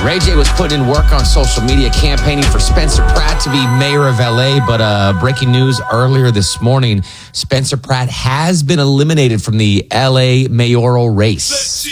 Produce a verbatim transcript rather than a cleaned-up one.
Ray J was putting in work on social media campaigning for Spencer Pratt to be mayor of L A, but uh, breaking news earlier this morning, Spencer Pratt has been eliminated from the L A mayoral race.